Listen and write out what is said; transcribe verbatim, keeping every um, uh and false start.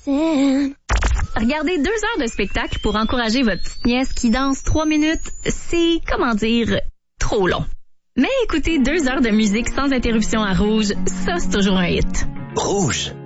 dancing. Regardez deux heures de spectacle pour encourager votre petite nièce qui danse trois minutes, c'est, comment dire, trop long. Mais écoutez deux heures de musique sans interruption à Rouge, ça c'est toujours un hit. Rouge.